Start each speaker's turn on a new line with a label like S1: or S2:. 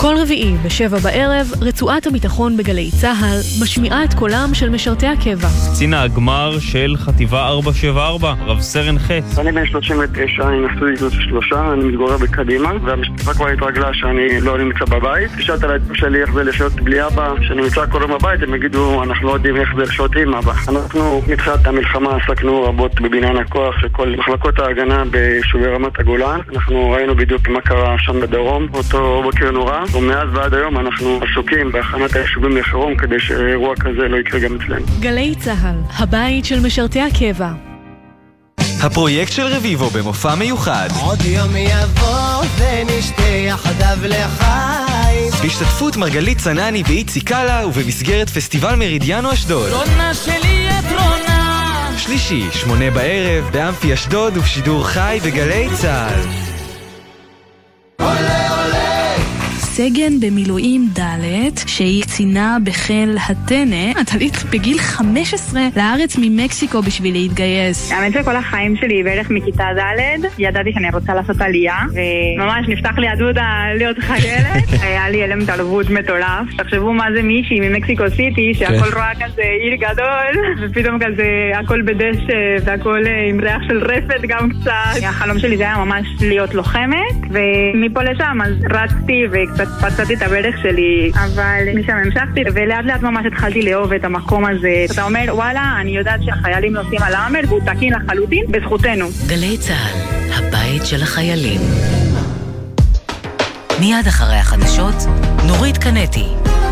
S1: כל רביעי ב7 בערב, רצועת הביטחון בגלי צהל משמיעה את קולם של משרתי הקבע.
S2: קצין הגמר של חטיבה 474, רב סרן חץ.
S3: אני בן 39, אני נשוי זוג 3, אני מתגורר בקדימה, והמשפחה כבר התרגלה שאני לא נמצא בבית. תשאלת על הילדים שלי איך זה לחיות בלי אבא, שאני נמצא כל יום בבית, הם יגידו, אנחנו לא יודעים איך זה לחיות עם אבא. אנחנו מתחילת המלחמה עסקנו רבות בבניין הכוח של כל מחלקות ההגנה ביישובי רמת הגולן. אנחנו ראינו בדיוק מה קרה שם בדרום, אותו בוקר נורא, ומאז ועד היום אנחנו עסוקים בהכנת היישובים לחירום כדי שאירוע כזה לא יקרה גם אצלנו.
S1: גלי צהל, הבית של משרתי הקבע.
S4: הפרויקט של רביבו במופע מיוחד.
S5: עוד יום יבוא ונשתה יחדיו לחיים.
S4: בהשתתפות מרגלית צנני ואיצי קאלה ובמסגרת פסטיבל מרידיאנו אשדוד.
S5: רונה שלי את רונה.
S4: שלישי, 8 בערב, באמפי אשדוד ובשידור חי בגלי צהל.
S1: סגן במילואים ד' שהיא קצינה בחיל הטנא, עלית בגיל 15 לארץ ממקסיקו בשביל להתגייס.
S6: האמת שכל החיים שלי בערך מכיתה ד' ידעתי שאני רוצה לעשות עלייה, וממש נפתח לי הדודה להיות חיילת. היה לי אלם תרבות מטורף. תחשבו מה זה מישהי ממקסיקו סיטי שהכל רואה כזה עיר גדול, ופתאום כזה הכל בדשא והכל עם ריח של רפת גם קצת. החלום שלי זה היה ממש להיות לוחמת, ומפה לשם אז רצתי וקצת פצעתי את הברך שלי, אבל משם המשכתי, ולאט לאט ממש התחלתי לאהוב את המקום הזה. אתה אומר, וואלה, אני יודעת שהחיילים נוסעים על האמר, והוא תקין לחלוטין בזכותנו.
S7: גלי צהל, הבית של החיילים. מיד אחרי החדשות, נורית קנטי.